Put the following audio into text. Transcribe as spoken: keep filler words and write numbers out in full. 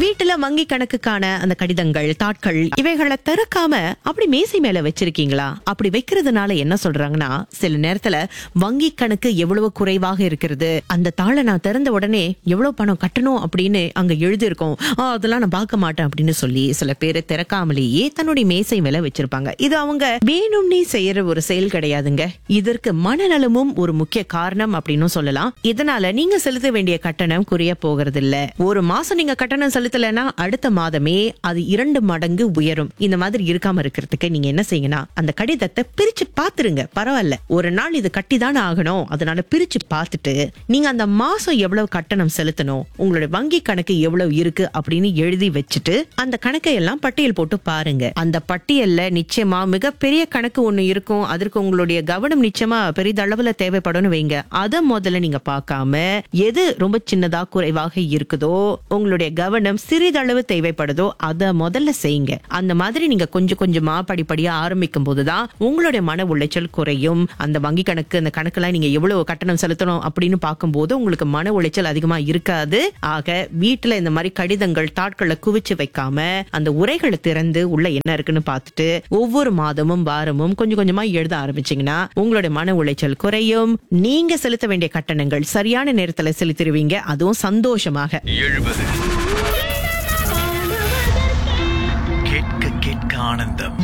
வீட்டுல வங்கி கணக்குக்கான அந்த கடிதங்கள், தாட்கள் இவைகளை திறக்காம அப்படி மேசை மேல வச்சிருக்கீங்களா? அப்படி வைக்கிறதுனால என்ன சொல்றாங்கன்னா, சில நேரத்துல வங்கி கணக்கு எவ்வளவு குறைவாக இருக்கிறது, அந்த தாளை நான் திறந்த உடனே எவ்வளவு பணம் கட்டணும் அப்படின்னு அங்க எழுதி இருக்கும், அதெல்லாம் நான் பார்க்க மாட்டேன் அப்படின்னு சொல்லி சில பேரை திறக்காமலேயே தன்னுடைய மேசை மேல வச்சிருப்பாங்க. இது அவங்க வேணும்னே செய்யற ஒரு செயல் கிடையாதுங்க. இதற்கு மனநலமும் ஒரு முக்கிய காரணம் அப்படின்னு சொல்லலாம். இதனால நீங்க செலுத்த வேண்டிய கட்டணம் குறைய போகிறது இல்ல. ஒரு மாசம் நீங்க கட்டணம் செலுத்தலைன்னா அடுத்த மாதமே அது இரண்டு மடங்கு உயரும். இந்த மாதிரி இருக்காம இருக்கிறதுக்கு நீங்க என்ன செய்யுங்கன்னா, அந்த கடிதத்தை பிரிச்சு பாத்துருங்க. பரவாயில்ல, ஒரு நாள் இது கட்டிதானே ஆகணும், அதனால பிரிச்சு பார்த்துட்டு நீங்க அந்த மாசம் எவ்வளவு கட்டணம் செலுத்தணும், உங்களுடைய வங்கி கணக்கு எவ்வளவு இருக்கு அப்படின்னு எழுதி வச்சுட்டு அந்த கணக்கை எல்லாம் பட்டியல் போட்டு பாருங்க. அந்த பட்டியல்ல நிச்சயமா மிகப்பெரிய கணக்கு ஒண்ணு இருக்கும். அதற்கு உங்களுடைய கவனம் நிச்சயமா பெரிதளவுல தேவைப்படும் வைங்க. அத முதல்ல நீங்க பார்க்காம எது ரொம்ப சின்னதா குறைவாக இருக்குதோ, உங்களுடைய கவனம் சிறிதளவு தேவைப்படுதோ அத முதல்ல செய்யுங்க. அந்த மாதிரி நீங்க கொஞ்சம் கொஞ்சமா படிப்படியா ஆரம்பிக்கும் போதுதான் உங்களுடைய மன உளைச்சல் குறையும். அந்த வங்கி கணக்கு, அந்த கணக்கெல்லாம் நீங்க எவ்வளவு கட்டணம் செலுத்தணும் அப்படின்னு பார்க்கும்போது உங்களுக்கு மன உளைச்சல் அதிகமா இருக்காது. ஆக வீட்டுல இந்த மாதிரி கடிதங்கள், தாட்களை குவிச்சு வைக்காம அந்த உரைகளை திறந்து உள்ள என்ன இருக்குன்னு பார்த்துட்டு ஒவ்வொரு மாதமும் வாரமும் கொஞ்சம் கொஞ்சமா எழுத ஆரம்பிச்சீங்கன்னா உங்களுடைய மன உளைச்சல் குறையும். நீங்க செலுத்த வேண்டிய கட்டணங்கள் சரியான நேரத்துல செலுத்திடுவீங்க, அதுவும் சந்தோஷமாக. எழுபது கேட்க கேட்க ஆனந்தம்.